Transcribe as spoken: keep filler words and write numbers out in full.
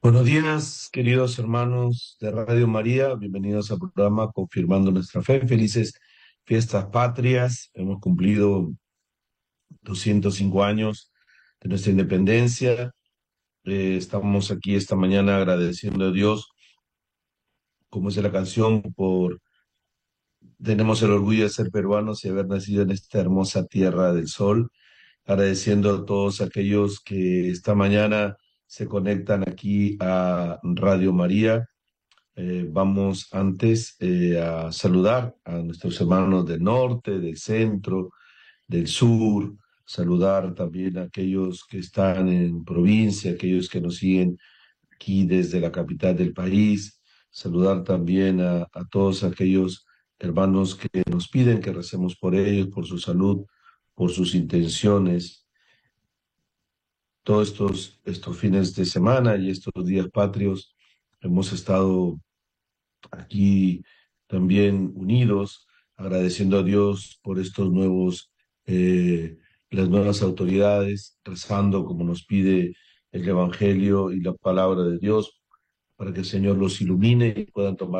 Buenos días, queridos hermanos de Radio María. Bienvenidos al programa Confirmando Nuestra Fe. Felices fiestas patrias. Hemos cumplido doscientos cinco años de nuestra independencia. Eh, estamos aquí esta mañana agradeciendo a Dios, como dice la canción, por tenemos el orgullo de ser peruanos y haber nacido en esta hermosa tierra del sol. Agradeciendo a todos aquellos que esta mañana se conectan aquí a Radio María. Eh, vamos antes eh, a saludar a nuestros hermanos del norte, del centro, del sur, saludar también a aquellos que están en provincia, aquellos que nos siguen aquí desde la capital del país, saludar también a, a todos aquellos hermanos que nos piden que recemos por ellos, por su salud, por sus intenciones. Todos estos, estos fines de semana y estos días patrios hemos estado aquí también unidos, agradeciendo a Dios por estos nuevos, eh, las nuevas autoridades, rezando como nos pide el Evangelio y la palabra de Dios, para que el Señor los ilumine y puedan tomar